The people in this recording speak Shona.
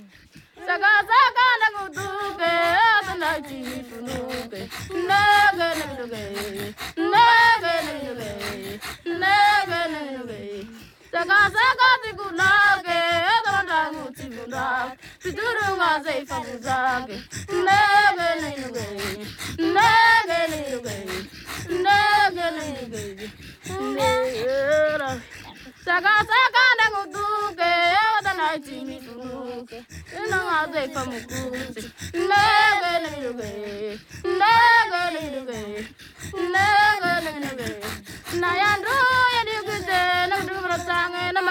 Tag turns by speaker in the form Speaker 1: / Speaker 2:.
Speaker 1: Saka saka naguduke, atanaji tunuke. Nege nuge, nege nuge, nege nuge. Saka saka tigunake, atanaji tigunake. Piturunga zei faguzake. Nege nuge, nege nuge, nege nuge. Saka saka naguduke, atanaji tunuke. Nanga famukuti, nega nuge, nega nuge, nega nuge. Nayandu ya digute, nagdu bersange.